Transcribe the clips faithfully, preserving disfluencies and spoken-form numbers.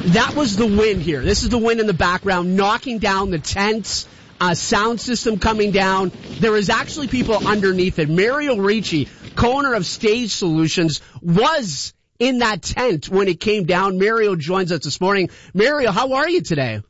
that was the wind here. This is the wind in the background, knocking down the tents, uh, sound system coming down. There is actually people underneath it. Mario Ricci, co-owner of Stage Solutions, was in that tent when it came down. Mario joins us this morning. Mario, how are you today?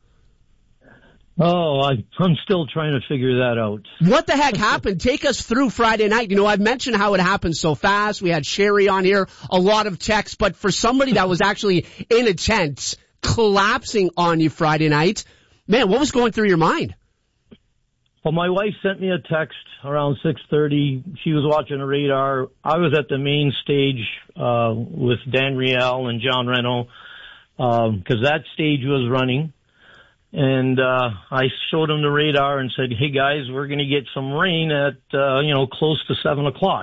Oh, I, I'm still trying to figure that out. What the heck happened? Take us through Friday night. You know, I've mentioned how it happened so fast. We had Sherry on here, a lot of texts, but for somebody that was actually in a tent collapsing on you Friday night, man, what was going through your mind? Well, my wife sent me a text around six thirty. She was watching a radar. I was at the main stage uh with Dan Riel and John Reno because um, that stage was running. And uh I showed them the radar and said, hey, guys, we're going to get some rain at, uh, you know, close to seven o'clock.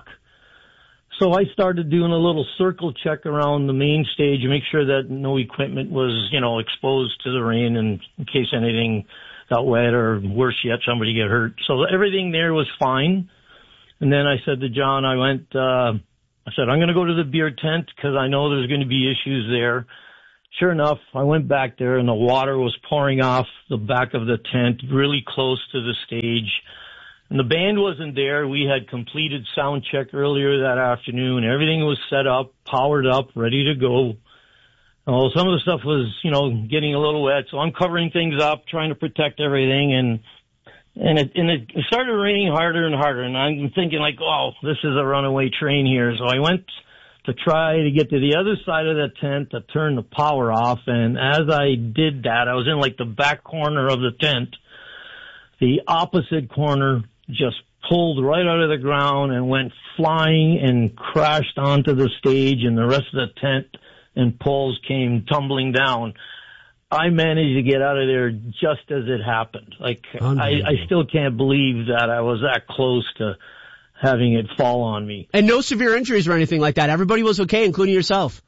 So I started doing a little circle check around the main stage to make sure that no equipment was, you know, exposed to the rain and in case anything got wet or worse yet, somebody get hurt. So everything there was fine. And then I said to John, I went, uh, I said, I'm going to go to the beer tent because I know there's going to be issues there. Sure enough, I went back there and the water was pouring off the back of the tent really close to the stage. And the band wasn't there. We had completed sound check earlier that afternoon. Everything was set up, powered up, ready to go. Oh, some of the stuff was, you know, getting a little wet, so I'm covering things up, trying to protect everything, and and it, and it started raining harder and harder, and I'm thinking like, oh, this is a runaway train here. So I went to try to get to the other side of the tent to turn the power off, and as I did that, I was in like the back corner of the tent. The opposite corner just pulled right out of the ground and went flying and crashed onto the stage, and the rest of the tent and poles came tumbling down. I managed to get out of there just as it happened. Like, I, I still can't believe that I was that close to having it fall on me. And no severe injuries or anything like that. Everybody was okay, including yourself.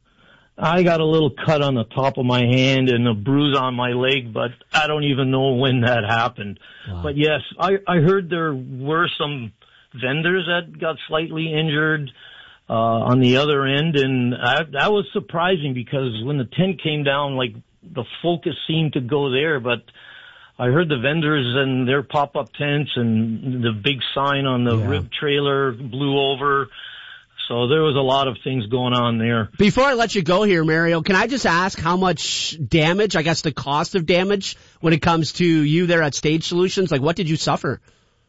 I got a little cut on the top of my hand and a bruise on my leg, but I don't even know when that happened. Wow. But yes, I, I heard there were some vendors that got slightly injured Uh, on the other end, and I, that was surprising because when the tent came down, like, the focus seemed to go there, but I heard the vendors and their pop-up tents and the big sign on the yeah. rib trailer blew over, so there was a lot of things going on there. Before I let you go here, Mario, can I just ask how much damage, I guess the cost of damage, when it comes to you there at Stage Solutions? Like, what did you suffer?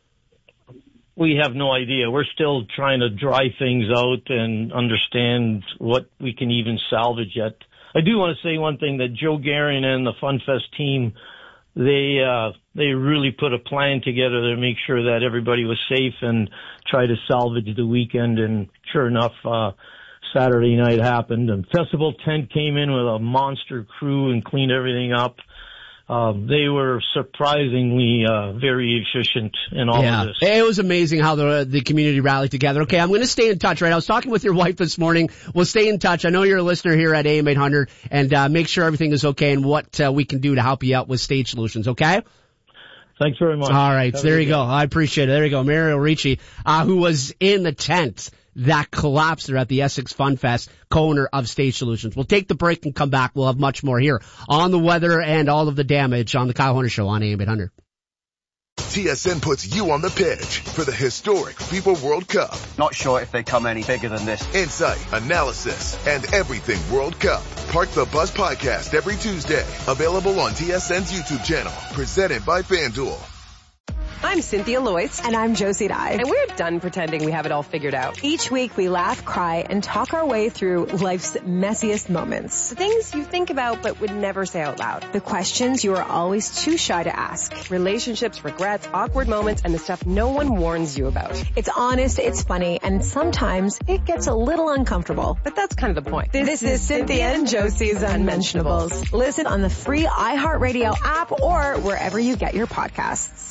We have no idea. We're still trying to dry things out and understand what we can even salvage yet. I do want to say one thing, that Joe Guerin and the FunFest team, they uh they really put a plan together to make sure that everybody was safe and try to salvage the weekend. And sure enough, uh Saturday night happened, and Festival Tent came in with a monster crew and cleaned everything up. Um, they were surprisingly uh, very efficient in all yeah. of this. It was amazing how the the community rallied together. Okay, I'm going to stay in touch, right? I was talking with your wife this morning. We'll stay in touch. I know you're a listener here at A M eight hundred, and uh, make sure everything is okay and what uh, we can do to help you out with Stage Solutions, okay? Thanks very much. All right, Have so there you go. I appreciate it. There you go. Mario Ricci, uh, who was in the tent that collapsed there at the Essex Fun Fest, co-owner of Stage Solutions. We'll take the break and come back. We'll have much more here on the weather and all of the damage on the Kyle Hunter Show on A M eight hundred. T S N puts you on the pitch for the historic FIFA World Cup. Not sure if they come any bigger than this. Insight, analysis, and everything World Cup. Park the Bus podcast every Tuesday. Available on T S N's YouTube channel. Presented by FanDuel. I'm Cynthia Loyce. And I'm Josie Dye. And we're done pretending we have it all figured out. Each week we laugh, cry, and talk our way through life's messiest moments. The things you think about but would never say out loud. The questions you are always too shy to ask. Relationships, regrets, awkward moments, and the stuff no one warns you about. It's honest, it's funny, and sometimes it gets a little uncomfortable. But that's kind of the point. This, this is Cynthia and Josie's Unmentionables. Listen on the free iHeartRadio app or wherever you get your podcasts.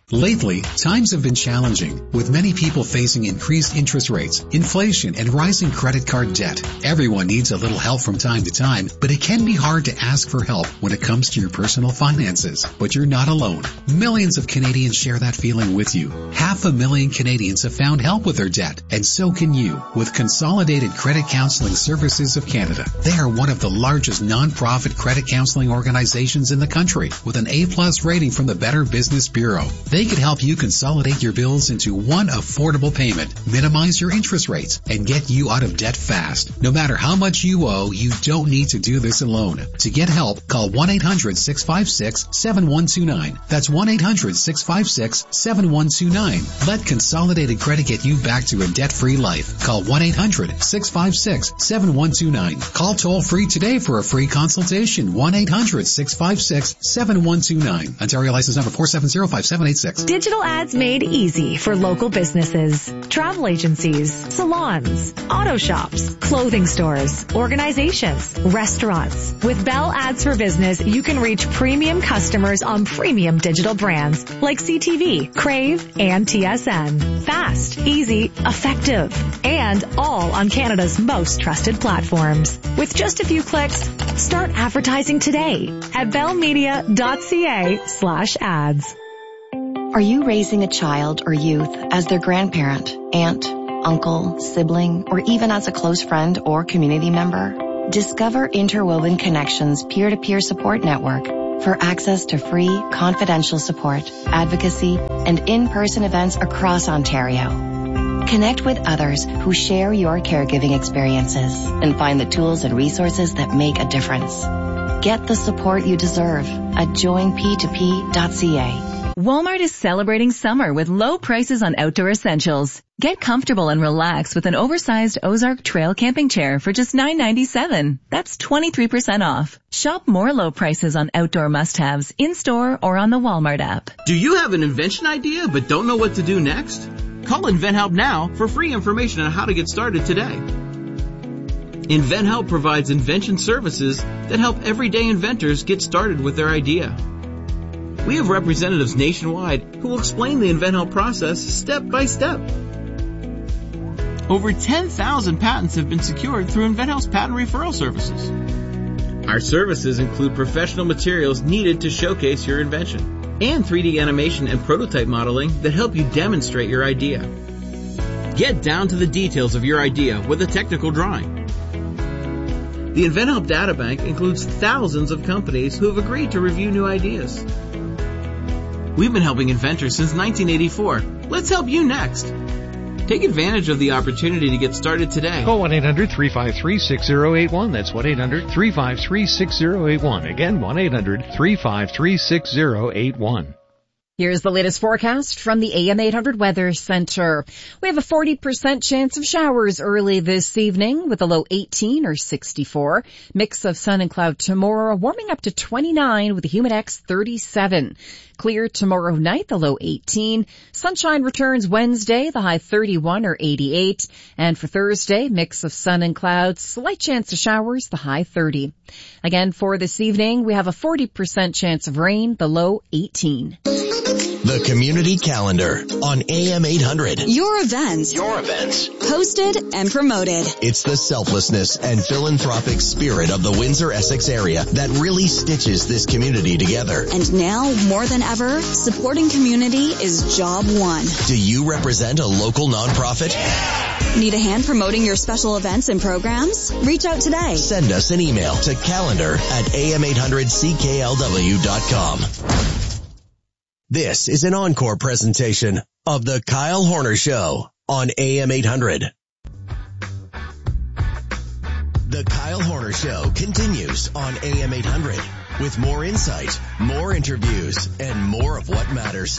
Lately, times have been challenging, with many people facing increased interest rates, inflation, and rising credit card debt. Everyone needs a little help from time to time, but it can be hard to ask for help when it comes to your personal finances. But you're not alone. Millions of Canadians share that feeling with you. Half a million Canadians have found help with their debt, and so can you, with Consolidated Credit Counseling Services of Canada. They are one of the largest non-profit credit counseling organizations in the country, with an A-plus rating from the Better Business Bureau. They can help you consolidate your bills into one affordable payment, minimize your interest rates, and get you out of debt fast. No matter how much you owe, you don't need to do this alone. To get help, call one eight hundred six five six seven one two nine. That's one eight hundred six five six seven one two nine. Let Consolidated Credit get you back to a debt-free life. Call one eight hundred six five six seven one two nine. Call toll-free today for a free consultation. one eight hundred six five six seven one two nine. Ontario license number four seven zero five seven eight six. Digital ads made easy for local businesses, travel agencies, salons, auto shops, clothing stores, organizations, restaurants. With Bell Ads for Business, you can reach premium customers on premium digital brands like C T V, Crave, and T S N. Fast, easy, effective, and all on Canada's most trusted platforms. With just a few clicks, start advertising today at bellmedia.ca slash ads. Are you raising a child or youth as their grandparent, aunt, uncle, sibling, or even as a close friend or community member? Discover Interwoven Connections peer-to-peer support network for access to free, confidential support, advocacy, and in-person events across Ontario. Connect with others who share your caregiving experiences and find the tools and resources that make a difference. Get the support you deserve at join p two p dot c a. Walmart is celebrating summer with low prices on outdoor essentials. Get comfortable and relax with an oversized Ozark Trail camping chair for just nine ninety-seven. That's twenty-three percent off. Shop more low prices on outdoor must-haves in-store or on the Walmart app. Do you have an invention idea but don't know what to do next? Call InventHelp now for free information on how to get started today. InventHelp provides invention services that help everyday inventors get started with their idea. We have representatives nationwide who will explain the InventHelp process step by step. Over ten thousand patents have been secured through InventHelp's patent referral services. Our services include professional materials needed to showcase your invention and three D animation and prototype modeling that help you demonstrate your idea. Get down to the details of your idea with a technical drawing. The InventHelp Databank includes thousands of companies who have agreed to review new ideas. We've been helping inventors since nineteen eighty-four. Let's help you next. Take advantage of the opportunity to get started today. Call one eight hundred three five three six zero eight one. That's one eight hundred three five three six zero eight one. Again, one eight hundred three five three six zero eight one. Here's the latest forecast from the A M eight hundred Weather Center. We have a forty percent chance of showers early this evening with a low eighteen or sixty-four. Mix of sun and cloud tomorrow, warming up to twenty-nine with a humidex thirty-seven. Clear tomorrow night, the low eighteen. Sunshine returns Wednesday, the high thirty-one or eighty-eight. And for Thursday, mix of sun and clouds, slight chance of showers, the high thirty. Again, for this evening, we have a forty percent chance of rain, the low eighteen. The Community Calendar on A M eight hundred. Your events. Your events. Hosted and promoted. It's the selflessness and philanthropic spirit of the Windsor-Essex area that really stitches this community together. And now, more than ever, supporting community is job one. Do you represent a local nonprofit? Yeah! Need a hand promoting your special events and programs? Reach out today. Send us an email to calendar at a m eight hundred c k l w dot com. This is an encore presentation of The Kyle Horner Show on A M eight hundred. The Kyle Horner Show continues on A M eight hundred with more insight, more interviews, and more of what matters.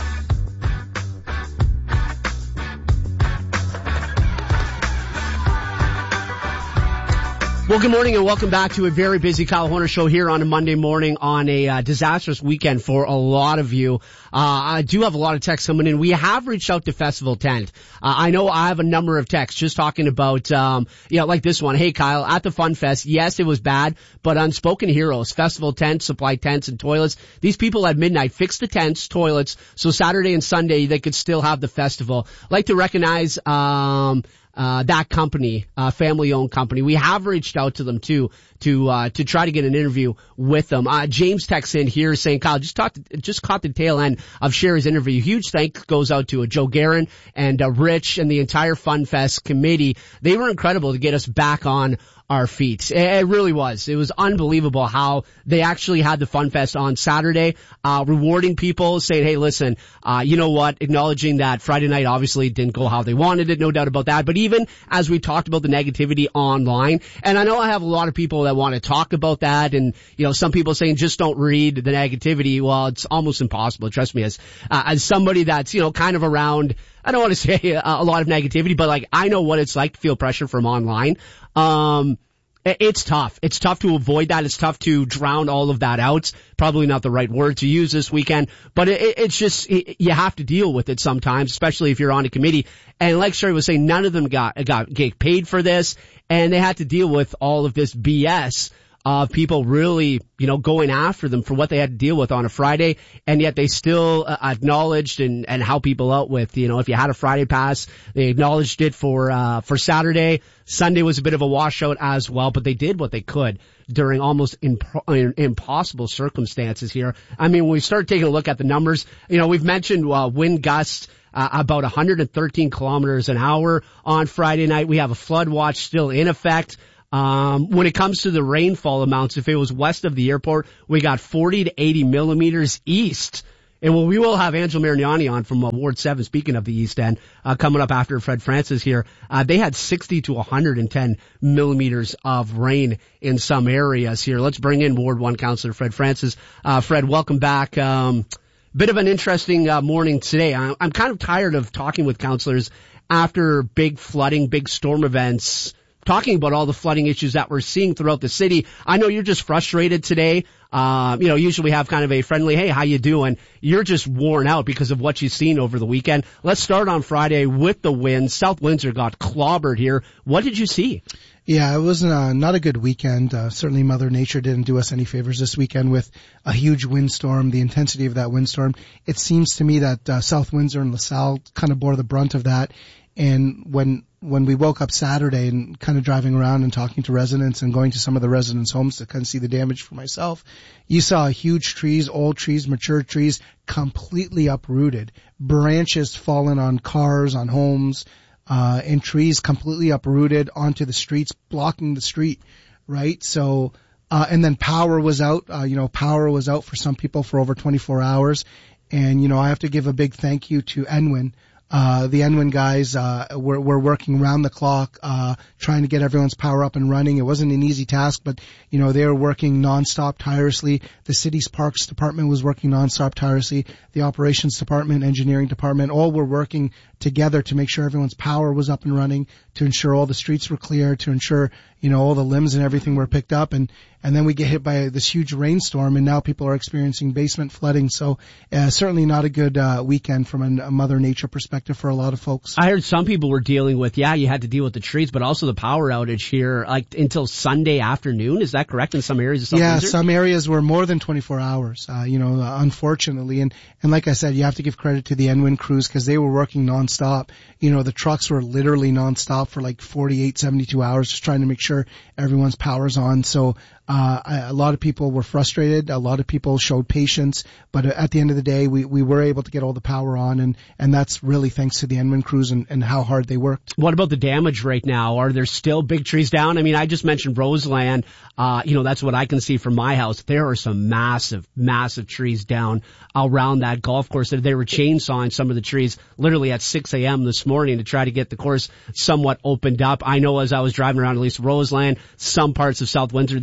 Well, good morning and welcome back to a very busy Kyle Horner show here on a Monday morning on a uh, disastrous weekend for a lot of you. Uh, I do have a lot of texts coming in. We have reached out to Festival Tent. Uh, I know I have a number of texts just talking about, um, you know, like this one. Hey, Kyle, at the Fun Fest, yes, it was bad, but unspoken heroes. Festival Tent supply tents and toilets. These people at midnight fixed the tents, toilets, so Saturday and Sunday they could still have the festival. I'd like to recognize, um, Uh, that company, uh, family-owned company. We have reached out to them too, to, uh, to try to get an interview with them. Uh, James texts in here saying, Kyle, just talked, just caught the tail end of Sherry's interview. Huge thanks goes out to uh, Joe Guerin and, uh, Rich and the entire Fun Fest committee. They were incredible to get us back on our feet. It really was. It was unbelievable how they actually had the Fun Fest on Saturday, uh, rewarding people, saying, hey, listen, uh, you know what, acknowledging that Friday night obviously didn't go how they wanted it, no doubt about that. But even as we talked about the negativity online, and I know I have a lot of people that want to talk about that, and, you know, some people saying just don't read the negativity. Well, it's almost impossible. Trust me, as, uh, as somebody that's, you know, kind of around, I don't want to say a, a lot of negativity, but like I know what it's like to feel pressure from online. Um, it's tough. It's tough to avoid that. It's tough to drown all of that out. Probably not the right word to use this weekend, but it, it's just, it, you have to deal with it sometimes, especially if you're on a committee. And like Sherry was saying, none of them got, got, get paid for this, and they had to deal with all of this B S of people really, you know, going after them for what they had to deal with on a Friday, and yet they still uh, acknowledged and, and help people out with, you know, if you had a Friday pass, they acknowledged it for, uh, for Saturday. Sunday was a bit of a washout as well, but they did what they could during almost imp- impossible circumstances here. I mean, when we start taking a look at the numbers, you know, we've mentioned, uh, wind gusts, uh, about one hundred thirteen kilometers an hour on Friday night. We have a flood watch still in effect. Um, when it comes to the rainfall amounts, if it was west of the airport, we got forty to eighty millimeters east. And well, we will have Angelo Marignani on from uh, Ward seven, speaking of the East End, uh, coming up after Fred Francis here. Uh, they had sixty to one hundred ten millimeters of rain in some areas here. Let's bring in Ward one Councillor Fred Francis. Uh, Fred, welcome back. Um, bit of an interesting uh, morning today. I, I'm kind of tired of talking with councillors after big flooding, big storm events, talking about all the flooding issues that we're seeing throughout the city. I know you're just frustrated today. Uh, you know, usually we have kind of a friendly, hey, how you doing? You're just worn out because of what you've seen over the weekend. Let's start on Friday with the wind. South Windsor got clobbered here. What did you see? Yeah, it was uh, not a good weekend. Uh, certainly Mother Nature didn't do us any favors this weekend with a huge windstorm, the intensity of that windstorm. It seems to me that uh, South Windsor and LaSalle kind of bore the brunt of that. And when when we woke up Saturday and kind of driving around and talking to residents and going to some of the residents' homes to kind of see the damage for myself, you saw huge trees, old trees, mature trees, completely uprooted, branches fallen on cars, on homes, uh, and trees completely uprooted onto the streets, blocking the street, right? So, uh, and then power was out, uh, you know, power was out for some people for over twenty-four hours. And, you know, I have to give a big thank you to Enwin. Uh, the Enwin guys, uh, were, were working round the clock, uh, trying to get everyone's power up and running. It wasn't an easy task, but, you know, they were working nonstop, tirelessly. The city's parks department was working nonstop, tirelessly. The operations department, engineering department, all were working together to make sure everyone's power was up and running, to ensure all the streets were clear, to ensure, you know, all the limbs and everything were picked up. And, and then we get hit by this huge rainstorm, and now people are experiencing basement flooding. So, uh, certainly not a good, uh, weekend from a, a Mother Nature perspective for a lot of folks. I heard some people were dealing with, yeah, you had to deal with the trees, but also the power outage here, like until Sunday afternoon. Is that correct in some areas of South Yeah, Windsor? Some areas were more than twenty-four hours, uh, you know, uh, unfortunately. And, and like I said, you have to give credit to the Enwin crews because they were working nonstop. You know, the trucks were literally nonstop for like forty-eight, seventy-two hours, just trying to make sure everyone's power's on. So, Uh, a lot of people were frustrated. A lot of people showed patience, but at the end of the day, we, we were able to get all the power on, and, and that's really thanks to the Enwin crews and, and how hard they worked. What about the damage right now? Are there still big trees down? I mean, I just mentioned Roseland. Uh, you know, that's what I can see from my house. There are some massive, massive trees down around that golf course. They were chainsawing some of the trees literally at six a.m. this morning to try to get the course somewhat opened up. I know as I was driving around at least Roseland, some parts of South Windsor, there was still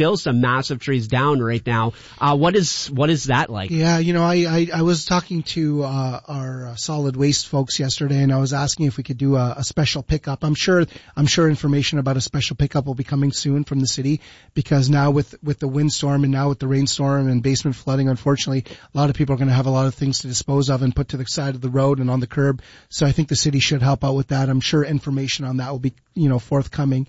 still some massive trees down right now. Uh, what is, what is that like? Yeah, you know, I, I, I was talking to, uh, our uh, solid waste folks yesterday, and I was asking if we could do a, a special pickup. I'm sure, I'm sure information about a special pickup will be coming soon from the city, because now with, with the windstorm and now with the rainstorm and basement flooding, unfortunately, a lot of people are going to have a lot of things to dispose of and put to the side of the road and on the curb. So I think the city should help out with that. I'm sure information on that will be, you know, forthcoming.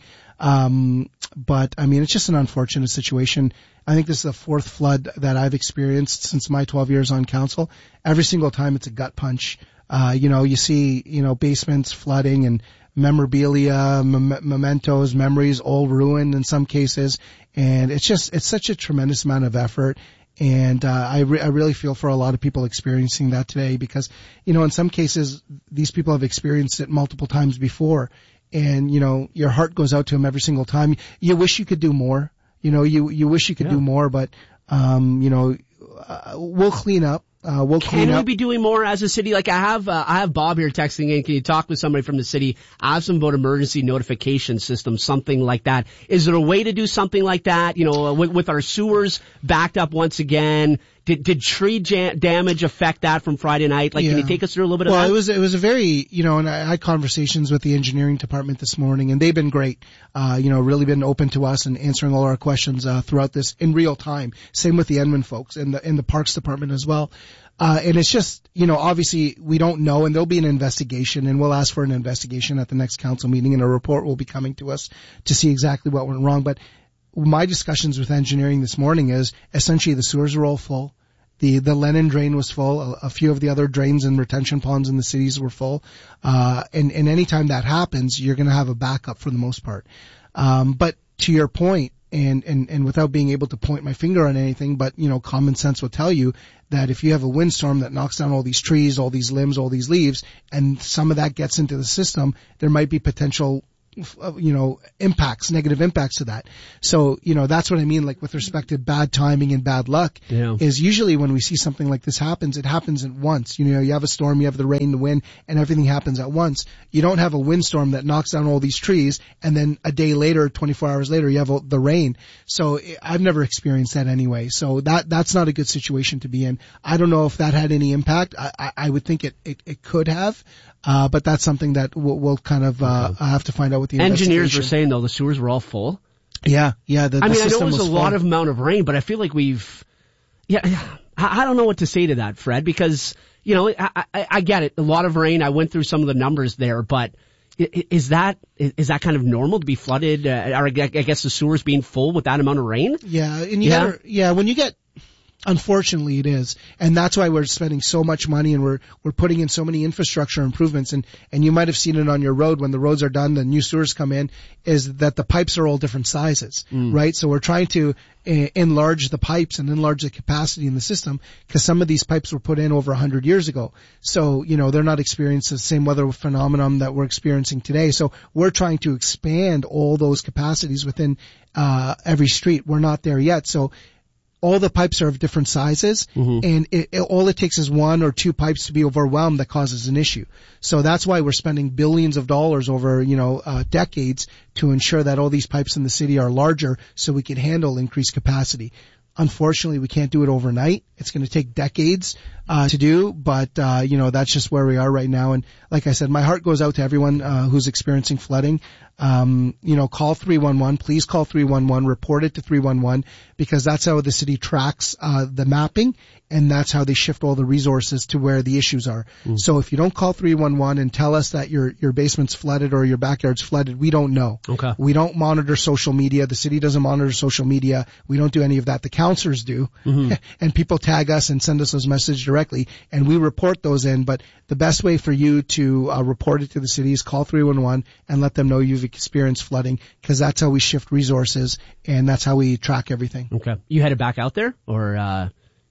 Um, but I mean, it's just an unfortunate situation. I think this is the fourth flood that I've experienced since my twelve years on council. Every single time it's a gut punch. Uh, you know, you see, you know, basements flooding and memorabilia, mem- mementos, memories, all ruined in some cases. And it's just, it's such a tremendous amount of effort. And, uh, I, re- I really feel for a lot of people experiencing that today, because, you know, in some cases, these people have experienced it multiple times before. And, you know, your heart goes out to them every single time. You wish you could do more. You know, you, you wish you could yeah. do more, but, um, you know, uh, we'll clean up. Uh, we'll Can clean we up. be doing more as a city? Like I have, uh, I have Bob here texting in. Can you talk with somebody from the city? Ask them about emergency notification system, something like that. Is there a way to do something like that? You know, with, with our sewers backed up once again. Did, did tree jam- damage affect that from Friday night? Like, yeah. Can you take us through a little bit well, of that? Well, it was, it was a very, you know, and I had conversations with the engineering department this morning, and they've been great. Uh, you know, really been open to us and answering all our questions, uh, throughout this in real time. Same with the Enman folks and the, in the Parks Department as well. Uh, and it's just, you know, obviously we don't know, and there'll be an investigation, and we'll ask for an investigation at the next council meeting, and a report will be coming to us to see exactly what went wrong. But my discussions with engineering this morning is essentially the sewers were all full. The, the Lennon drain was full. A, a few of the other drains and retention ponds in the cities were full. Uh, and, and anytime that happens, you're going to have a backup for the most part. Um, but to your point, and, and, and without being able to point my finger on anything, but, you know, common sense will tell you that if you have a windstorm that knocks down all these trees, all these limbs, all these leaves, and some of that gets into the system, there might be potential, you know, impacts, negative impacts to that. So, you know, that's what I mean, like with respect to bad timing and bad luck, yeah. is usually when we see something like this happens, it happens at once. You know, you have a storm, you have the rain, the wind, and everything happens at once. You don't have a windstorm that knocks down all these trees, and then a day later, twenty-four hours later, you have the rain. So I've never experienced that anyway. So that, that's not a good situation to be in. I don't know if that had any impact. I, I, I would think it, it, it could have. Uh, but that's something that we'll, we'll kind of, uh, okay. have to find out what the engineers were saying though. The sewers were all full. Yeah, yeah. The, I the mean, I know it was, was a full. lot of amount of rain, but I feel like we've, yeah, I, I don't know what to say to that, Fred, because, you know, I, I, I get it. A lot of rain. I went through some of the numbers there, but is that, is that kind of normal to be flooded? Uh, or I guess the sewers being full with that amount of rain? Yeah. And you yeah. gotta, yeah, when you get, unfortunately it is. And that's why we're spending so much money, and we're, we're putting in so many infrastructure improvements. And, and you might have seen it on your road when the roads are done, the new sewers come in, is that the pipes are all different sizes, mm. right? So we're trying to uh, enlarge the pipes and enlarge the capacity in the system, because some of these pipes were put in over a hundred years ago. So, you know, they're not experiencing the same weather phenomenon that we're experiencing today. So we're trying to expand all those capacities within, uh, every street. We're not there yet. So, all the pipes are of different sizes, mm-hmm. and it, it, all it takes is one or two pipes to be overwhelmed that causes an issue. So that's why we're spending billions of dollars over, you know, uh, decades to ensure that all these pipes in the city are larger so we can handle increased capacity. Unfortunately, we can't do it overnight. It's going to take decades uh to do, but uh you know, that's just where we are right now. And like I said, my heart goes out to everyone uh who's experiencing flooding. Um you know, call three one one. Please call three one one. Report it to three one one, because that's how the city tracks uh the mapping, and that's how they shift all the resources to where the issues are. Mm. So if you don't call three one one and tell us that your your basement's flooded or your backyard's flooded, we don't know. Okay. We don't monitor social media. The city doesn't monitor social media. We don't do any of that. The counselors do. Mm-hmm. And people tag us and send us those messages directly, and we report those in. But the best way for you to uh, report it to the city is call three one one and let them know you've experienced flooding, because that's how we shift resources, and that's how we track everything. Okay. You headed back out there, or uh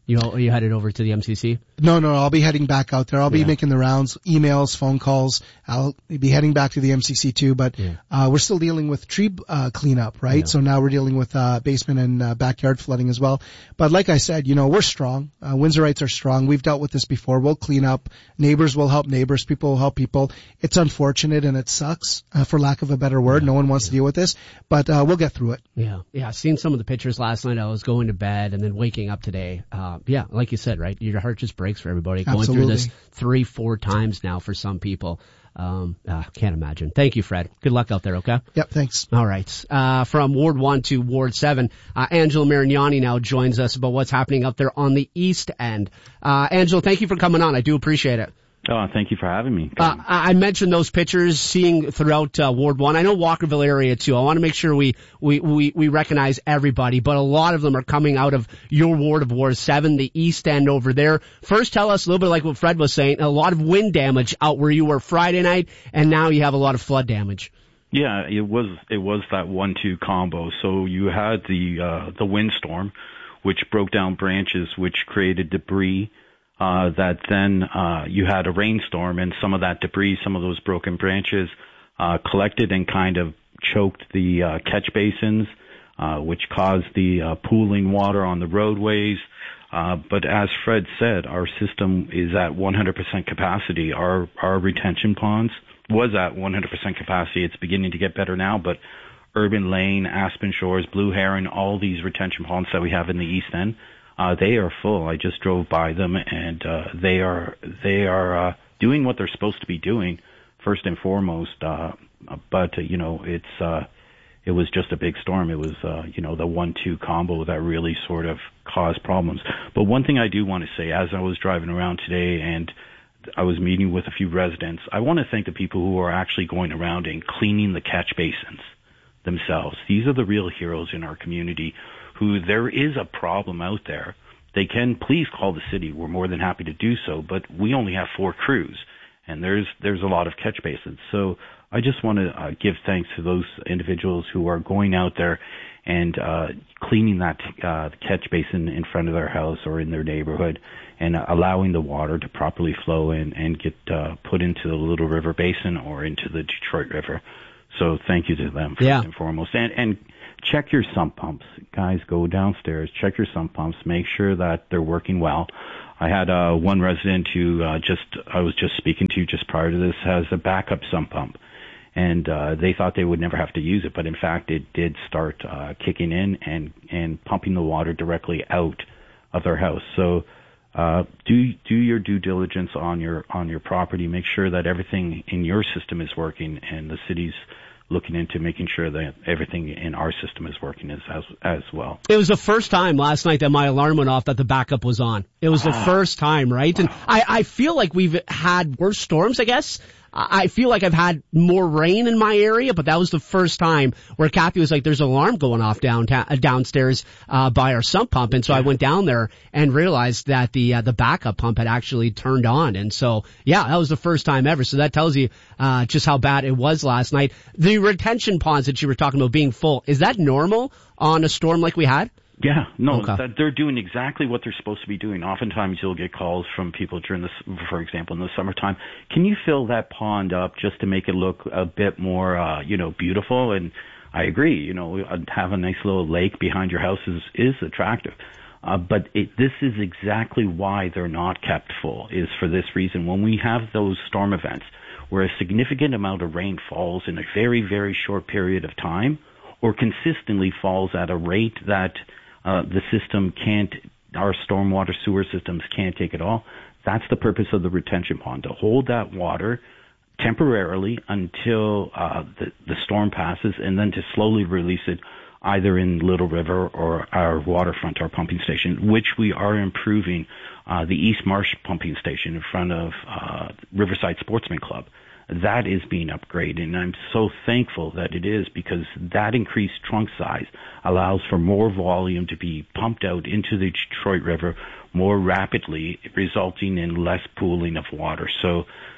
You you headed over to the M C C? No, no, I'll be heading back out there. I'll be Yeah. making the rounds, emails, phone calls. I'll be heading back to the M C C too, but Yeah. uh, we're still dealing with tree uh, cleanup, right? Yeah. So now we're dealing with uh, basement and uh, backyard flooding as well. But like I said, you know, we're strong. Uh, Windsorites are strong. We've dealt with this before. We'll clean up. Neighbors will help neighbors. People will help people. It's unfortunate and it sucks, uh, for lack of a better word. Yeah. No one wants Yeah. to deal with this, but uh, we'll get through it. Yeah, yeah. I've seen some of the pictures last night. I was going to bed and then waking up today. Uh, yeah, like you said, right? Your heart just breaks for everybody going Absolutely. through this three, four times now for some people. Um, uh, can't imagine. Thank you, Fred. Good luck out there. Okay. Yep. Thanks. All right. Uh, from Ward one to Ward seven, uh, Angelo Marignani now joins us about what's happening up there on the East End. Uh, Angelo, thank you for coming on. I do appreciate it. Oh, thank you for having me. Uh, I mentioned those pictures seeing throughout uh, Ward one. I know Walkerville area too. I want to make sure we, we, we, we recognize everybody, but a lot of them are coming out of your ward of Ward seven, the East End over there. First, tell us a little bit like what Fred was saying, a lot of wind damage out where you were Friday night, and now you have a lot of flood damage. Yeah, it was it was that one two combo. So you had the uh, the windstorm, which broke down branches, which created debris. Uh, that then uh, you had a rainstorm, and some of that debris, some of those broken branches, uh, collected and kind of choked the uh, catch basins, uh, which caused the uh, pooling water on the roadways. Uh, but as Fred said, our system is at one hundred percent capacity. Our our retention ponds was at one hundred percent capacity. It's beginning to get better now, but Urban Lane, Aspen Shores, Blue Heron, all these retention ponds that we have in the East End, Uh, they are full. I just drove by them, and uh, they are they are uh, doing what they're supposed to be doing, first and foremost. Uh, but uh, you know, it's uh, it was just a big storm. It was uh, you know the one two combo that really sort of caused problems. But one thing I do want to say, as I was driving around today, and I was meeting with a few residents, I want to thank the people who are actually going around and cleaning the catch basins themselves. These are the real heroes in our community. Who there is a problem out there, they can please call the city. We're more than happy to do so, but we only have four crews, and there's there's a lot of catch basins. So I just want to uh, give thanks to those individuals who are going out there and uh, cleaning that uh, catch basin in front of their house or in their neighborhood, and uh, allowing the water to properly flow in and get uh, put into the Little River Basin or into the Detroit River. So thank you to them first yeah. and foremost, and and. Check your sump pumps. Guys, go downstairs, check your sump pumps, make sure that they're working well. I had uh, one resident who uh, just I was just speaking to just prior to this has a backup sump pump, and uh, they thought they would never have to use it, but in fact it did start uh, kicking in and, and pumping the water directly out of their house. So uh, do do your due diligence on your on your property. Make sure that everything in your system is working, and the city's looking into making sure that everything in our system is working as as, as well. It was the first time last night that my alarm went off that the backup was on. It was ah. the first time, right? Wow. And I, I feel like we've had worse storms, I guess. I feel like I've had more rain in my area, but that was the first time where Kathy was like, there's an alarm going off downtown, downstairs, uh, by our sump pump. And so I went down there and realized that the, uh, the backup pump had actually turned on. And so, yeah, that was the first time ever. So that tells you, uh, just how bad it was last night. The retention ponds that you were talking about being full, is that normal on a storm like we had? Yeah, no, okay. that they're doing exactly what they're supposed to be doing. Oftentimes you'll get calls from people during this, for example, in the summertime. Can you fill that pond up just to make it look a bit more, uh, you know, beautiful? And I agree, you know, have a nice little lake behind your house is, is attractive. Uh, but it, this is exactly why they're not kept full, is for this reason. When we have those storm events where a significant amount of rain falls in a very, very short period of time, or consistently falls at a rate that Uh, the system can't, our stormwater sewer systems can't take it all. That's the purpose of the retention pond, to hold that water temporarily until uh, the, the storm passes, and then to slowly release it either in Little River or our waterfront, our pumping station, which we are improving, uh, the East Marsh pumping station in front of uh, Riverside Sportsman Club. That is being upgraded, and I'm so thankful that it is, because that increased trunk size allows for more volume to be pumped out into the Detroit River more rapidly, resulting in less pooling of water. So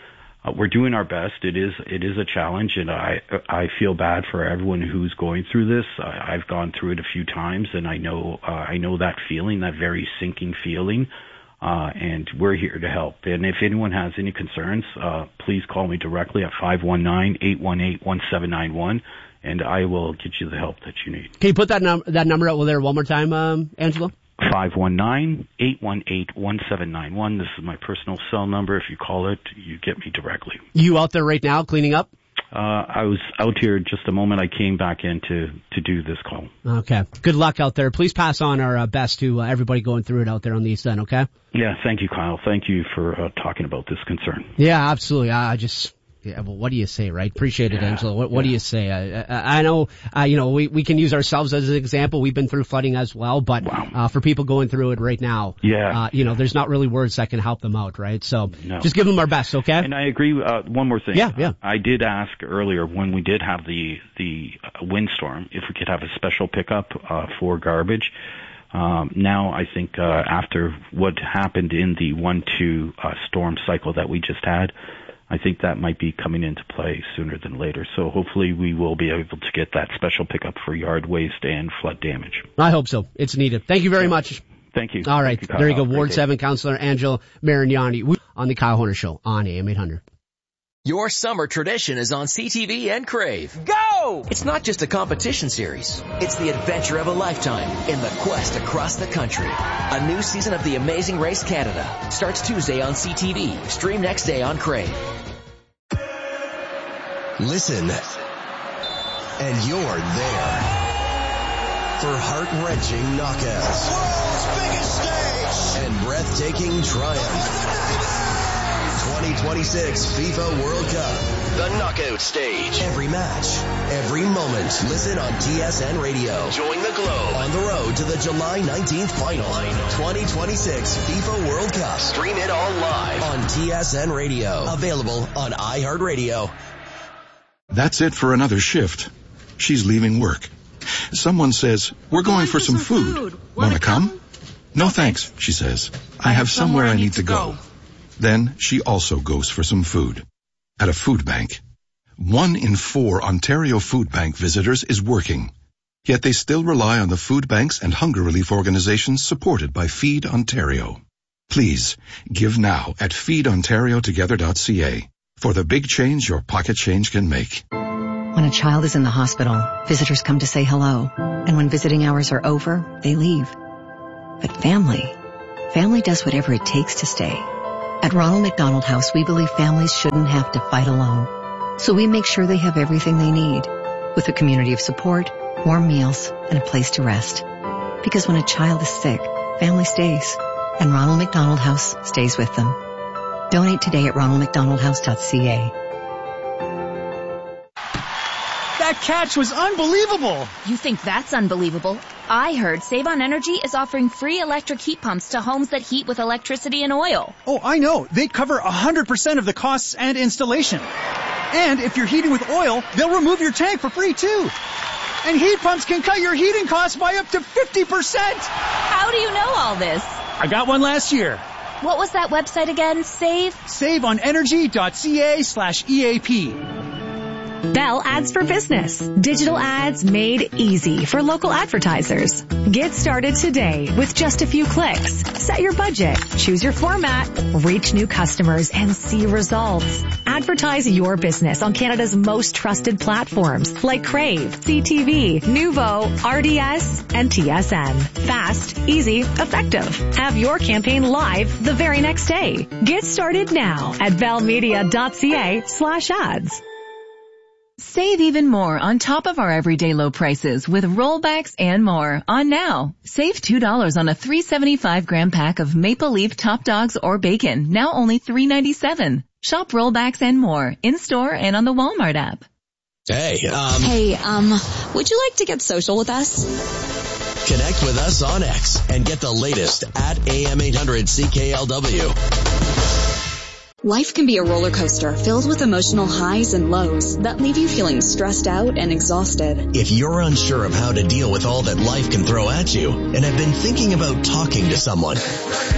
uh, we're doing our best. It is it is a challenge, and I I feel bad for everyone who's going through this. I, I've gone through it a few times, and I know uh, I know that feeling, that very sinking feeling. Uh, and we're here to help. And if anyone has any concerns, uh, please call me directly at five one nine, eight one eight, one seven nine one, and I will get you the help that you need. Can you put that, num- that number out there one more time, um, Angelo? five one nine, eight one eight, one seven nine one. This is my personal cell number. If you call it, you get me directly. You out there right now cleaning up? Uh, I was out here just a moment. I came back in to, to do this call. Okay. Good luck out there. Please pass on our uh, best to uh, everybody going through it out there on the East End, okay? Yeah, thank you, Kyle. Thank you for uh, talking about this concern. Yeah, absolutely. I, I just... Yeah, well, what do you say, right? Appreciate it, yeah, Angelo. What, what yeah. do you say? I, I, I know, uh, you know, we, we can use ourselves as an example. We've been through flooding as well, but wow. uh, for people going through it right now, yeah. uh, you know, there's not really words that can help them out, right? So no. just give them our best, okay? And I agree. Uh, one more thing. Yeah, yeah. I did ask earlier when we did have the the windstorm if we could have a special pickup uh, for garbage. Um, now I think uh, after what happened in the one two uh, storm cycle that we just had, I think that might be coming into play sooner than later. So hopefully we will be able to get that special pickup for yard waste and flood damage. I hope so. It's needed. Thank you very yeah. much. Thank you. All right. You, there you go. Ward seven Councillor Angelo Marignani on the Kyle Horner Show on A M eight hundred. Your summer tradition is on C T V and Crave. Go! It's not just a competition series. It's the adventure of a lifetime in the quest across the country. A new season of The Amazing Race Canada starts Tuesday on C T V. Stream next day on Crave. Listen, and you're there for heart-wrenching knockouts. World's biggest stage! And breathtaking triumph. twenty twenty-six FIFA World Cup. The knockout stage. Every match, every moment. Listen on T S N Radio. Join the Globe on the road to the July nineteenth final. twenty twenty-six FIFA World Cup. Stream it all live on T S N Radio. Available on iHeartRadio. That's it for another shift. She's leaving work. Someone says, we're going for some food. Wanna come? No thanks, she says. I have somewhere I need to go. Then she also goes for some food at a food bank. One in four Ontario Food Bank visitors is working, yet they still rely on the food banks and hunger relief organizations supported by Feed Ontario. Please give now at feed ontario together dot c a for the big change your pocket change can make. When a child is in the hospital, visitors come to say hello, and when visiting hours are over, they leave. But family, family does whatever it takes to stay. At Ronald McDonald House, we believe families shouldn't have to fight alone. So we make sure they have everything they need, with a community of support, warm meals, and a place to rest. Because when a child is sick, family stays, and Ronald McDonald House stays with them. Donate today at ronald mcdonald house dot c a. That catch was unbelievable! You think that's unbelievable? I heard Save on Energy is offering free electric heat pumps to homes that heat with electricity and oil. Oh, I know. They cover one hundred percent of the costs and installation. And if you're heating with oil, they'll remove your tank for free, too. And heat pumps can cut your heating costs by up to fifty percent! How do you know all this? I got one last year. What was that website again? Save? save on energy dot c a slash E A P. Bell Ads for Business. Digital ads made easy for local advertisers. Get started today with just a few clicks. Set your budget, choose your format, reach new customers, and see results. Advertise your business on Canada's most trusted platforms like Crave, C T V, Nuvo, R D S, and T S N. Fast, easy, effective. Have your campaign live the very next day. Get started now at bell media dot c a slash ads. Save even more on top of our everyday low prices with rollbacks and more on now. Save two dollars on a three seventy-five gram pack of Maple Leaf Top Dogs or bacon, now only three ninety-seven. Shop rollbacks and more in store and on the Walmart app. Hey, um... Hey, um, would you like to get social with us? Connect with us on X and get the latest at A M eight hundred C K L W. Life can be a roller coaster filled with emotional highs and lows that leave you feeling stressed out and exhausted. If you're unsure of how to deal with all that life can throw at you and have been thinking about talking to someone,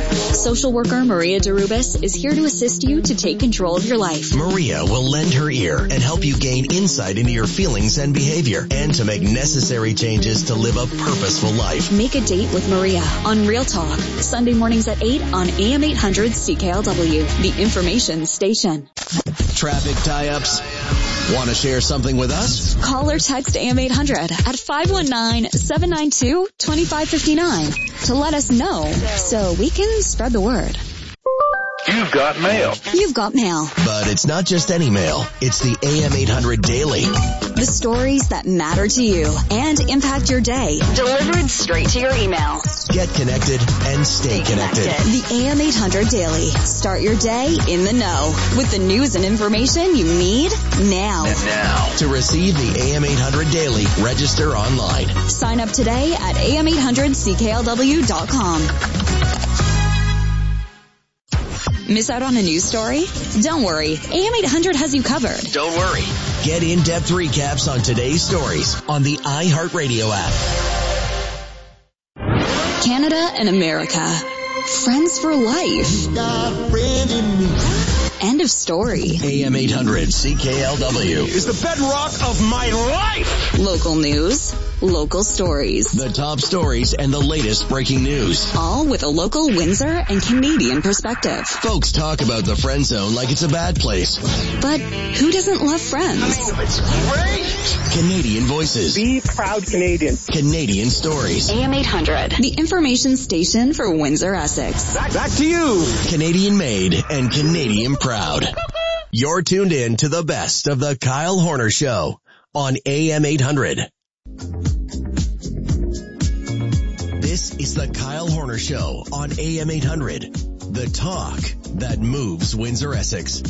Social worker Maria DeRubis is here to assist you to take control of your life. Maria will lend her ear and help you gain insight into your feelings and behavior and to make necessary changes to live a purposeful life. Make a date with Maria on Real Talk, Sunday mornings at eight on A M eight hundred C K L W, the information station. Traffic tie-ups? Want to share something with us? Call or text A M eight hundred at five one nine, seven nine two, two five five nine to let us know so we can spread the word. You've got mail. You've got mail. But it's not just any mail. It's the A M eight hundred Daily. The stories that matter to you and impact your day. Delivered straight to your email. Get connected and stay connected. The A M eight hundred Daily. Start your day in the know with the news and information you need now. Now. To receive the A M eight hundred Daily, register online. Sign up today at A M eight hundred C K L W dot com. Miss out on a news story? Don't worry. A M eight hundred has you covered. Don't worry. Get in-depth recaps on today's stories on the iHeartRadio app. Canada and America. Friends for life. End of story. A M eight hundred C K L W is the bedrock of my life. Local news. Local stories. The top stories and the latest breaking news. All with a local Windsor and Canadian perspective. Folks talk about the friend zone like it's a bad place. But who doesn't love friends? It's great. Canadian voices. Be proud Canadian. Canadian stories. A M eight hundred. The information station for Windsor, Essex. Back, back to you. Canadian made and Canadian proud. You're tuned in to the best of the Kyle Horner Show on A M eight hundred. This is the Kyle Horner Show on A M eight hundred. The talk that moves Windsor, Essex.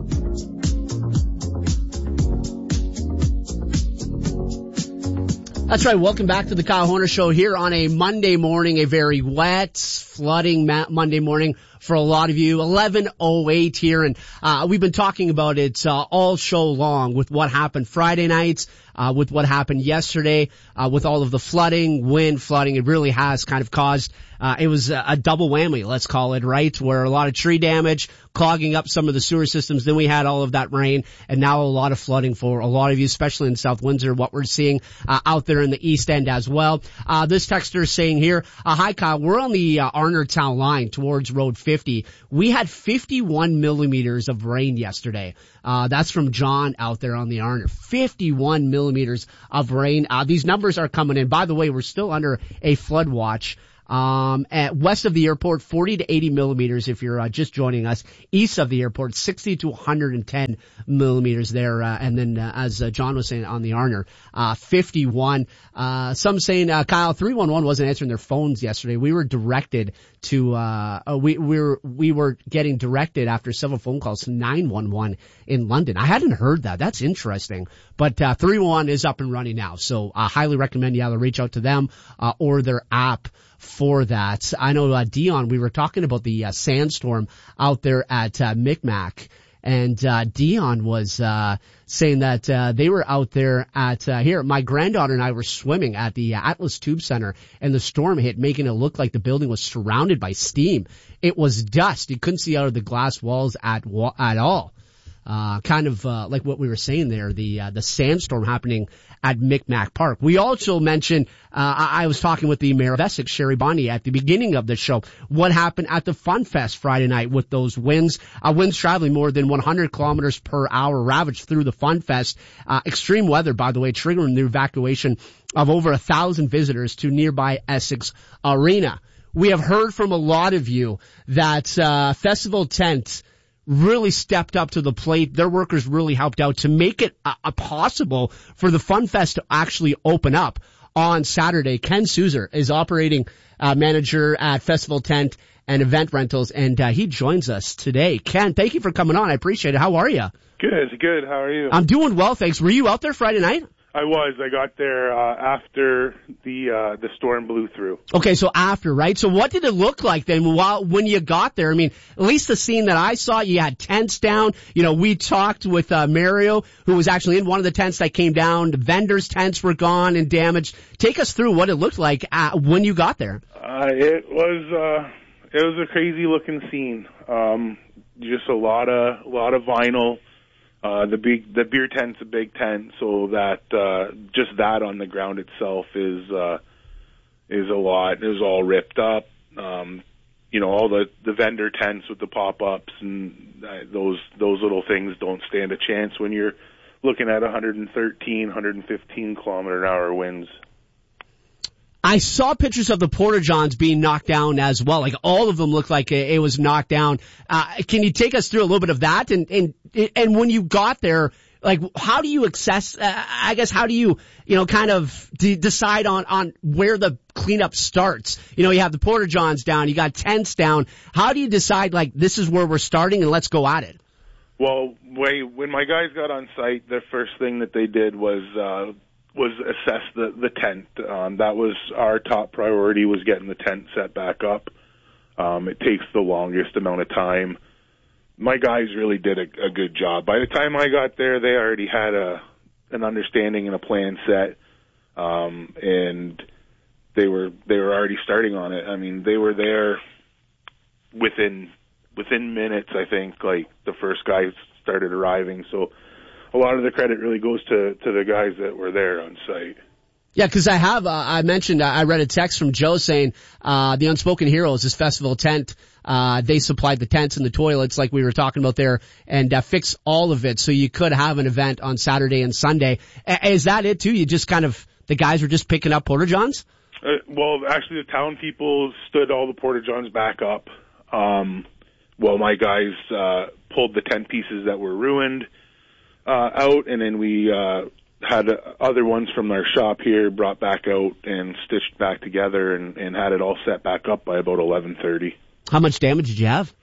That's right. Welcome back to the Kyle Horner Show here on a Monday morning, a very wet, flooding ma- Monday morning for a lot of you. eleven oh eight here, and uh we've been talking about it uh, all show long with what happened Friday nights, uh with what happened yesterday, uh with all of the flooding, wind flooding. It really has kind of caused uh it was a, a double whammy, let's call it, right? Where a lot of tree damage, clogging up some of the sewer systems. Then we had all of that rain, and now a lot of flooding for a lot of you, especially in South Windsor, what we're seeing uh, out there in the East End as well. Uh This texter is saying here, uh, hi Kyle, we're on the uh, Arner Town line towards Road fifty. We had fifty-one millimeters of rain yesterday. Uh, that's from John out there on the Arner. fifty-one millimeters of rain. Uh, these numbers are coming in. By the way, we're still under a flood watch. Um, at west of the airport, forty to eighty millimeters if you're uh, just joining us. East of the airport, sixty to one hundred ten millimeters there. Uh, and then, uh, as uh, John was saying on the Arner, uh, fifty-one. Uh, some saying, uh, Kyle, three one one wasn't answering their phones yesterday. We were directed to, uh, uh we, we were, we were getting directed after several phone calls to nine one one in London. I hadn't heard that. That's interesting. But, uh, three one one is up and running now. So I highly recommend you either reach out to them, uh, or their app for that. I know, uh, Dion, we were talking about the uh, sandstorm out there at uh, Micmac, and uh, Dion was uh saying that uh they were out there at uh here, my granddaughter and I were swimming at the uh, Atlas Tube Center, and the storm hit, making it look like the building was surrounded by steam. It was dust. You couldn't see out of the glass walls at at all. Uh, kind of, uh, like what we were saying there, the, uh, the sandstorm happening at Micmac Park. We also mentioned, uh, I, I was talking with the Mayor of Essex, Sherry Bondi, at the beginning of the show, what happened at the Fun Fest Friday night with those winds, uh, winds traveling more than one hundred kilometers per hour ravaged through the Fun Fest. Uh, extreme weather, by the way, triggering the evacuation of over a thousand visitors to nearby Essex Arena. We have heard from a lot of you that, uh, Festival Tent really stepped up to the plate. Their workers really helped out to make it uh, possible for the Fun Fest to actually open up on Saturday. Ken Suzer is operating uh, manager at Festival Tent and Event Rentals, and uh, he joins us today. Ken, thank you for coming on. I appreciate it. How are you? Good, good. How are you? I'm doing well, thanks. Were you out there Friday night? I was. I got there uh, after the uh, the storm blew through. Okay, so after, right? So what did it look like then while when you got there? I mean, at least the scene that I saw, you had tents down. You know, we talked with uh, Mario, who was actually in one of the tents that came down. The vendors' tents were gone and damaged. Take us through what it looked like uh, when you got there. Uh, it was uh, it was a crazy looking scene. Um, just a lot of a lot of vinyl. Uh, the big the beer tent's a big tent, so that uh, just that on the ground itself is uh, is a lot. It was all ripped up. Um, you know, all the, the vendor tents with the pop-ups and uh, those those little things don't stand a chance when you're looking at one thirteen, one fifteen kilometer an hour winds. I saw pictures of the Porta-Johns being knocked down as well. Like all of them looked like it, it was knocked down. Uh, can you take us through a little bit of that? And, and, and when you got there, like how do you access, uh, I guess how do you, you know, kind of d- decide on, on where the cleanup starts? You know, you have the Porta-Johns down, you got tents down. How do you decide like this is where we're starting and let's go at it? Well, when my guys got on site, the first thing that they did was, uh, was assess the, the tent. Um, that was our top priority, was getting the tent set back up. Um, it takes the longest amount of time. My guys really did a, a good job. By the time I got there, they already had a an understanding and a plan set, um, and they were they were already starting on it. I mean, they were there within within minutes. I think like the first guys started arriving. So a lot of the credit really goes to, to the guys that were there on site. Yeah, because I have, uh, I mentioned, uh, I read a text from Joe saying, uh, the Unspoken Heroes, this festival tent, uh, they supplied the tents and the toilets like we were talking about there and, uh, fix all of it so you could have an event on Saturday and Sunday. A- is that it too? You just kind of, the guys were just picking up Porta-Johns? Uh, well, actually the town people stood all the Porta-Johns back up. Um, well, my guys, uh, pulled the tent pieces that were ruined Uh, out, and then we uh, had uh, other ones from our shop here brought back out and stitched back together and, and had it all set back up by about eleven thirty. How much damage did you have?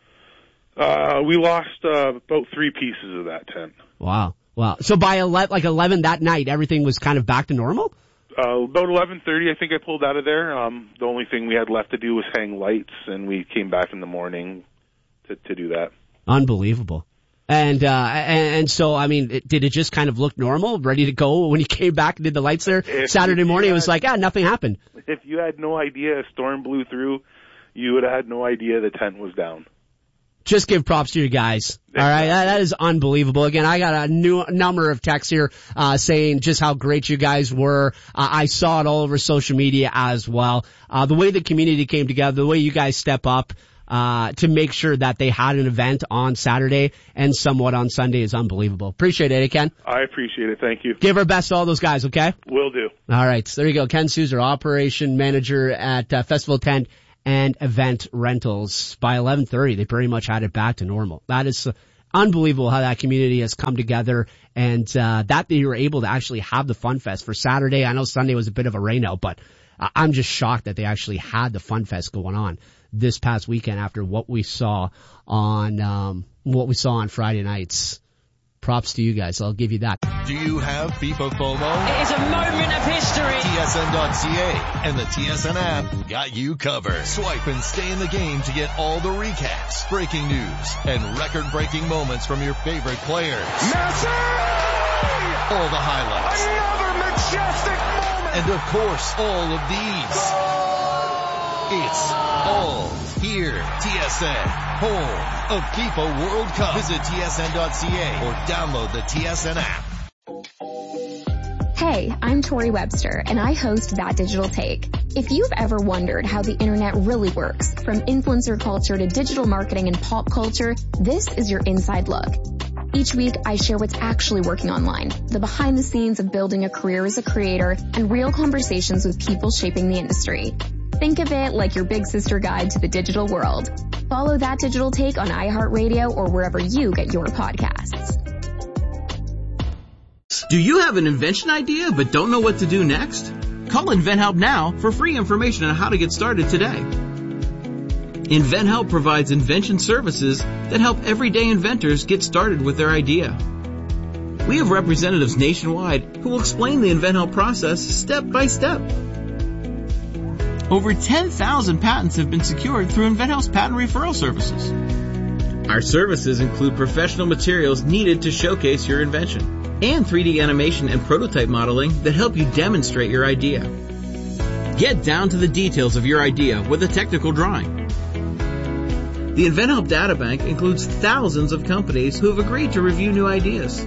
Uh, we lost uh, about three pieces of that tent. Wow. Wow. So by ele- like eleven that night, everything was kind of back to normal? Uh, about eleven thirty, I think I pulled out of there. Um, the only thing we had left to do was hang lights, and we came back in the morning to, to do that. Unbelievable. And, uh, and, and so, I mean, it, did it just kind of look normal, ready to go when you came back and did the lights there? If Saturday morning, had, it was like, ah, nothing happened. If you had no idea a storm blew through, you would have had no idea the tent was down. Just give props to you guys. All right. That, that is unbelievable. Again, I got a new number of texts here, uh, saying just how great you guys were. Uh, I saw it all over social media as well. Uh, the way the community came together, the way you guys step up, uh, to make sure that they had an event on Saturday and somewhat on Sunday is unbelievable. Appreciate it, eh, Ken? I appreciate it. Thank you. Give our best to all those guys, okay? Will do. All right. So there you go. Ken Souser, operation manager at uh, Festival Tent and Event Rentals. By eleven thirty, they pretty much had it back to normal. That is uh, unbelievable how that community has come together and uh, that they were able to actually have the Fun Fest for Saturday. I know Sunday was a bit of a rainout, but uh, I'm just shocked that they actually had the Fun Fest going on this past weekend after what we saw on um what we saw on Friday nights. Props to you guys. I'll give you that. Do you have FIFA FOMO? It is a moment of history. T S N dot C A and the T S N app got you covered. Swipe and stay in the game to get all the recaps, breaking news, and record-breaking moments from your favorite players. Messi! All the highlights. Another majestic moment! And of course, all of these. It's all here. T S N, home of FIFA World Cup. Visit T S N dot C A or download the T S N app. Hey, I'm Tori Webster, and I host That Digital Take. If you've ever wondered how the internet really works, from influencer culture to digital marketing and pop culture, this is your inside look. Each week, I share what's actually working online, the behind the scenes of building a career as a creator, and real conversations with people shaping the industry. Think of it like your big sister guide to the digital world. Follow That Digital Take on iHeartRadio or wherever you get your podcasts. Do you have an invention idea but don't know what to do next? Call InventHelp now for free information on how to get started today. InventHelp provides invention services that help everyday inventors get started with their idea. We have representatives nationwide who will explain the InventHelp process step by step. Over ten thousand patents have been secured through InventHelp's patent referral services. Our services include professional materials needed to showcase your invention and three D animation and prototype modeling that help you demonstrate your idea. Get down to the details of your idea with a technical drawing. The InventHelp Databank includes thousands of companies who have agreed to review new ideas.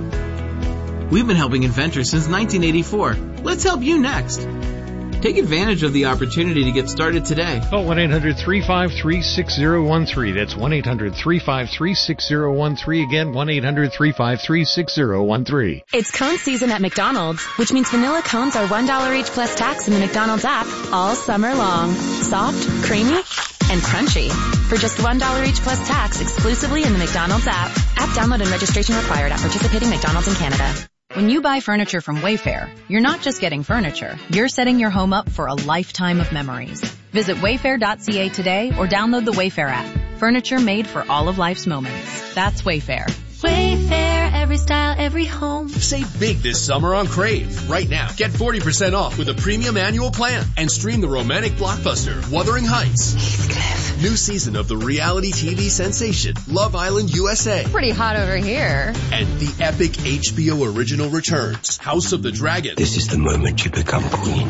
We've been helping inventors since nineteen eighty-four. Let's help you next. Take advantage of the opportunity to get started today. Call one eight hundred three five three six zero one three. That's one eight hundred three five three six zero one three. Again, one eight hundred three five three six zero one three. It's cone season at McDonald's, which means vanilla cones are one dollar each plus tax in the McDonald's app all summer long. Soft, creamy, and crunchy. For just one dollar each plus tax exclusively in the McDonald's app. App download and registration required at participating McDonald's in Canada. When you buy furniture from Wayfair, you're not just getting furniture, you're setting your home up for a lifetime of memories. Visit wayfair dot c a today or download the Wayfair app. Furniture made for all of life's moments. That's Wayfair. Wayfair, every style, every home. Save big this summer on Crave. Right now, get forty percent off with a premium annual plan and stream the romantic blockbuster Wuthering Heights. Heathcliff. New season of the reality T V sensation Love Island U S A. Pretty hot over here. And the epic H B O original returns, House of the Dragon. This is the moment you become queen.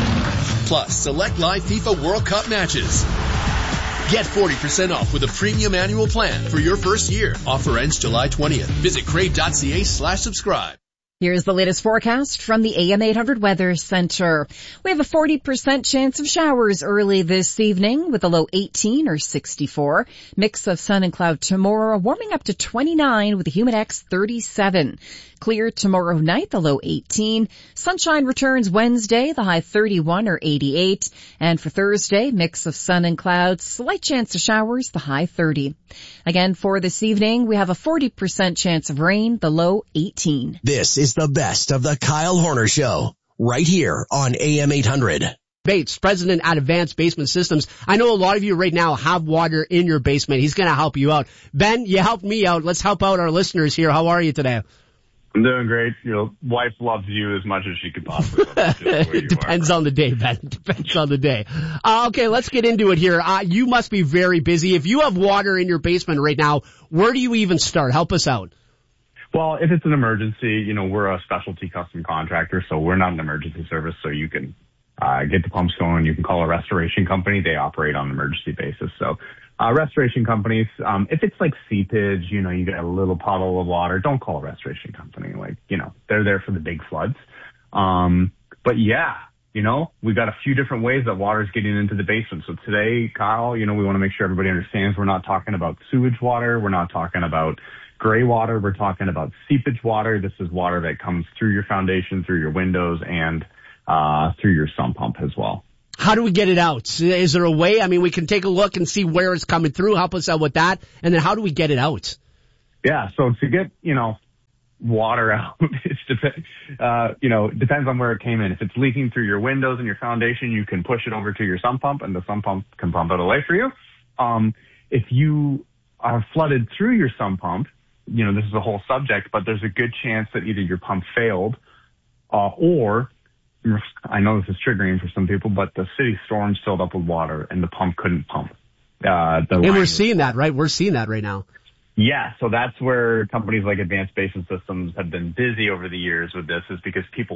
Plus, select live FIFA World Cup matches. Get forty percent off with a premium annual plan for your first year. Offer ends July twentieth. Visit crave dot c a slash subscribe. Here's the latest forecast from the A M eight hundred Weather Center. We have a forty percent chance of showers early this evening with a low eighteen or sixty-four. Mix of sun and cloud tomorrow, warming up to twenty-nine with a humidex thirty-seven. Clear tomorrow night, the low eighteen. Sunshine returns Wednesday, the high thirty-one or eighty-eight. And for Thursday, mix of sun and clouds, slight chance of showers, the high thirty. Again, for this evening, we have a forty percent chance of rain, the low eighteen. This is the best of the Kyle Horner Show, right here on A M eight hundred. Bates, president at Advanced Basement Systems. I know a lot of you right now have water in your basement. He's going to help you out. Ben, you helped me out. Let's help out our listeners here. How are you today? I'm doing great. Your wife loves you as much as she could possibly love you. It depends on the day, Ben. Depends on the day. Uh, okay, let's get into it here. Uh, you must be very busy. If you have water in your basement right now, where do you even start? Help us out. Well, if it's an emergency, you know, we're a specialty custom contractor, so we're not an emergency service, so you can uh get the pumps going. You can call a restoration company. They operate on an emergency basis. So uh restoration companies, um if it's like seepage, you know, you got a little puddle of water, don't call a restoration company. Like, you know, they're there for the big floods. Um but yeah, you know, we got a few different ways that water is getting into the basement. So today, Kyle, you know, we want to make sure everybody understands we're not talking about sewage water. We're not talking about gray water. We're talking about seepage water. This is water that comes through your foundation, through your windows, and uh through your sump pump as well. How do we get it out? Is there a way? I mean, we can take a look and see where it's coming through. Help us out with that. And then how do we get it out? Yeah, so to get, you know, water out, it's dep- uh, you know, depends on where it came in. If it's leaking through your windows and your foundation, you can push it over to your sump pump, and the sump pump can pump it away for you. Um, if you are flooded through your sump pump, you know, this is a whole subject, but there's a good chance that either your pump failed, uh, or, I know this is triggering for some people, but the city storms filled up with water and the pump couldn't pump. Uh, the and we're seeing that, right? We're seeing that right now. Yeah, so that's where companies like Advanced Basement Systems have been busy over the years with this, is because people